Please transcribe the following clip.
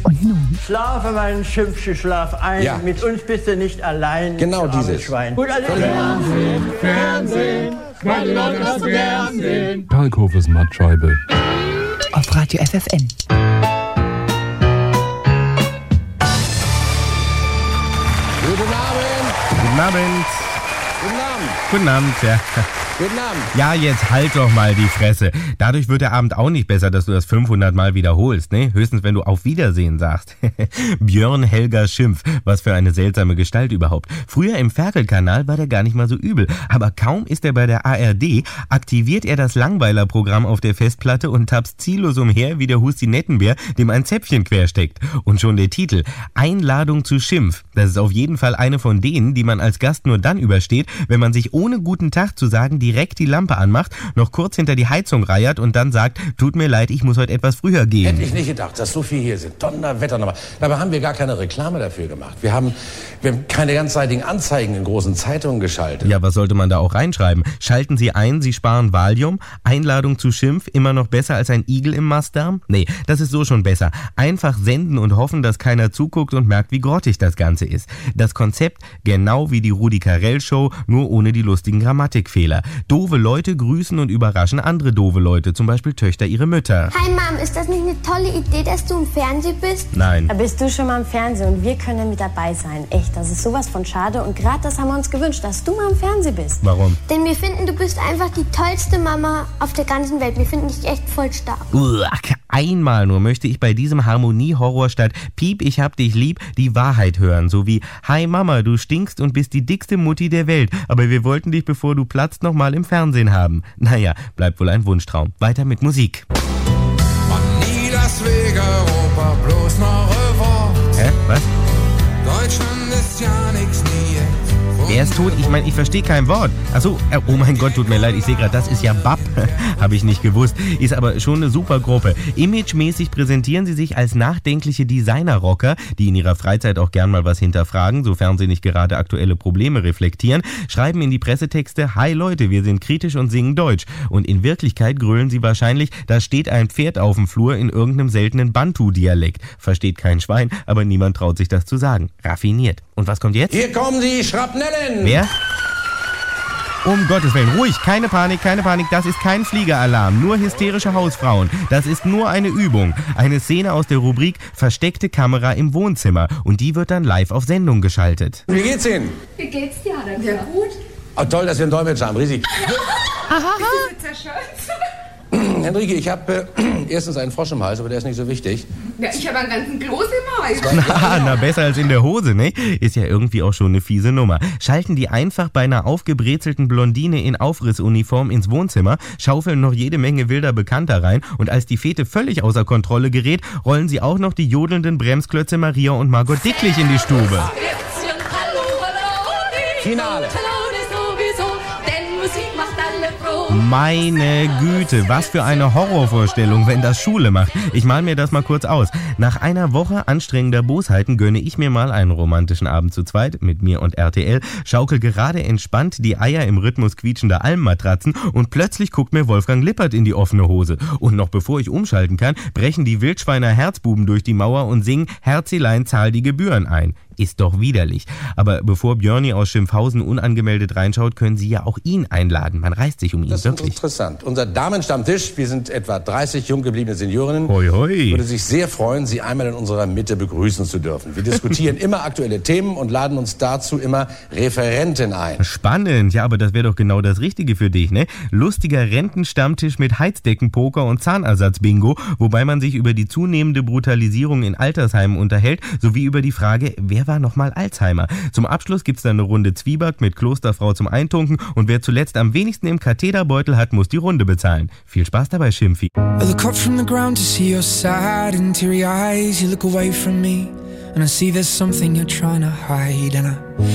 Und nun? Schlafe, mein Schimpfchen, schlaf ein. Ja. Mit uns bist du nicht allein. Genau du armes dieses. Schwein. Gut, also Fernsehen, meine Leute das Fernsehen. Kalkhofes Mattscheibe. Auf Radio FFN. Guten Abend. Guten Abend. Guten Abend. Guten Abend, ja. Guten Abend. Ja, jetzt halt doch mal die Fresse. Dadurch wird der Abend auch nicht besser, dass du das 500 Mal wiederholst, ne? Höchstens, wenn du auf Wiedersehen sagst. Björn Helga Schimpf, was für eine seltsame Gestalt überhaupt. Früher im Ferkel-Kanal war der gar nicht mal so übel. Aber kaum ist er bei der ARD, aktiviert er das Langweiler-Programm auf der Festplatte und tapst ziellos umher wie der Husti-Nettenbär, dem ein Zäpfchen quersteckt. Und schon der Titel, Einladung zu Schimpf. Das ist auf jeden Fall eine von denen, die man als Gast nur dann übersteht, wenn man sich ohne guten Tag zu sagen direkt die Lampe anmacht, noch kurz hinter die Heizung reiert und dann sagt, tut mir leid, ich muss heute etwas früher gehen. Hätte ich nicht gedacht, dass so viel hier sind. Donnerwetter nochmal. Dabei haben wir gar keine Reklame dafür gemacht. Wir haben keine ganzseitigen Anzeigen in großen Zeitungen geschaltet. Ja, was sollte man da auch reinschreiben? Schalten Sie ein, Sie sparen Valium? Einladung zu Schimpf, immer noch besser als ein Igel im Mastdarm? Nee, das ist so schon besser. Einfach senden und hoffen, dass keiner zuguckt und merkt, wie grottig das Ganze ist. Das Konzept genau wie die Rudi Carrell Show, nur ohne die lustigen Grammatikfehler. Doofe Leute grüßen und überraschen andere doofe Leute, zum Beispiel Töchter ihre Mütter. Hi Mom, ist das nicht eine tolle Idee, dass du im Fernsehen bist? Nein. Da bist du schon mal im Fernsehen und wir können mit dabei sein. Echt, das ist sowas von schade und gerade das haben wir uns gewünscht, dass du mal im Fernsehen bist. Warum? Denn wir finden, du bist einfach die tollste Mama auf der ganzen Welt. Wir finden dich echt voll stark. Einmal nur möchte ich bei diesem Harmonie-Horror statt Piep, ich hab dich lieb, die Wahrheit hören. So wie, hi Mama, du stinkst und bist die dickste Mutti der Welt, aber wir wollten dich, bevor du platzt, noch mal im Fernsehen haben. Naja, bleibt wohl ein Wunschtraum. Weiter mit Musik. Man nie das Weg Europa, bloß noch Revanche. Hä? Was? Deutschland ist ja nix nie jetzt. Wer ist tot? Ich meine, ich verstehe kein Wort. Achso, oh mein Gott, tut mir leid, ich sehe gerade, das ist ja Bab. Habe ich nicht gewusst. Ist aber schon eine super Gruppe. Imagemäßig präsentieren sie sich als nachdenkliche Designer-Rocker, die in ihrer Freizeit auch gern mal was hinterfragen, sofern sie nicht gerade aktuelle Probleme reflektieren, schreiben in die Pressetexte, hi Leute, wir sind kritisch und singen Deutsch. Und in Wirklichkeit grölen sie wahrscheinlich, da steht ein Pferd auf dem Flur in irgendeinem seltenen Bantu-Dialekt. Versteht kein Schwein, aber niemand traut sich das zu sagen. Raffiniert. Und was kommt jetzt? Hier kommen die Schrapnellen. Wer? Um Gottes Willen, ruhig, keine Panik, das ist kein Fliegeralarm, nur hysterische Hausfrauen. Das ist nur eine Übung. Eine Szene aus der Rubrik Versteckte Kamera im Wohnzimmer. Und die wird dann live auf Sendung geschaltet. Wie geht's Ihnen? Wie geht's dir? Ja, gut. Oh, toll, dass wir einen Dolmetscher haben. Riesig. Bist du zerstört? Henrike, ich habe erstens einen Frosch im Hals, aber der ist nicht so wichtig. Ja, ich habe einen ganzen Kloß im Hals. Na, besser als in der Hose, ne? Ist ja irgendwie auch schon eine fiese Nummer. Schalten die einfach bei einer aufgebrezelten Blondine in Aufrissuniform ins Wohnzimmer, schaufeln noch jede Menge wilder Bekannter rein und als die Fete völlig außer Kontrolle gerät, rollen sie auch noch die jodelnden Bremsklötze Maria und Margot Dicklich in die Stube. Finale. Meine Güte, was für eine Horrorvorstellung, wenn das Schule macht. Ich mal mir das mal kurz aus. Nach einer Woche anstrengender Bosheiten gönne ich mir mal einen romantischen Abend zu zweit mit mir und RTL, schaukel gerade entspannt die Eier im Rhythmus quietschender Almmatratzen und plötzlich guckt mir Wolfgang Lippert in die offene Hose. Und noch bevor ich umschalten kann, brechen die Wildschweiner Herzbuben durch die Mauer und singen Herzilein, zahl die Gebühren ein. Ist doch widerlich. Aber bevor Björni aus Schimpfhausen unangemeldet reinschaut, können Sie ja auch ihn einladen. Man reißt sich um ihn, Das ist wirklich. interessant. Unser Damenstammtisch, wir sind etwa 30 jung gebliebene Seniorinnen, Hoi, hoi. würde sich sehr freuen, Sie einmal in unserer Mitte begrüßen zu dürfen. Wir diskutieren immer aktuelle Themen und laden uns dazu immer Referenten ein. Spannend, ja, aber das wäre doch genau das Richtige für dich, ne? Lustiger Rentenstammtisch mit Heizdeckenpoker und Zahnersatz-Bingo, wobei man sich über die zunehmende Brutalisierung in Altersheimen unterhält, sowie über die Frage, wer war nochmal Alzheimer? Zum Abschluss gibt's dann eine Runde Zwieback mit Klosterfrau zum Eintunken und wer zuletzt am wenigsten im Katheterbeutel hat, muss die Runde bezahlen. Viel Spaß dabei, Schimpfi. I look up from the ground to see your sad and teary eyes. You look away from me and I see there's something you're trying to hide and I